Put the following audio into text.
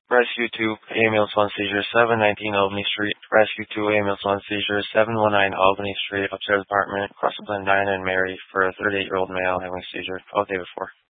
Rescue 2, ambulance 1 seizure, 719 Albany Street. Rescue 2, ambulance 1 seizure, 719 Albany Street, upstairs apartment, cross the Diana and Mary for a 38-year-old male having a seizure all day before.